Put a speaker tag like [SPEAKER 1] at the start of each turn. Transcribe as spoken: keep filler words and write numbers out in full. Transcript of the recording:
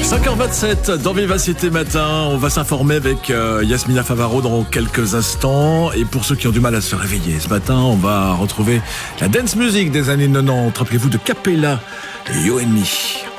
[SPEAKER 1] cinq heures vingt-sept dans Vivacité Matin, on va s'informer avec euh, Yasmina Favaro dans quelques instants. Et pour ceux qui ont du mal à se réveiller ce matin, on va retrouver la dance music des années quatre-vingt-dix. Rappelez-vous de Capella et You and Me.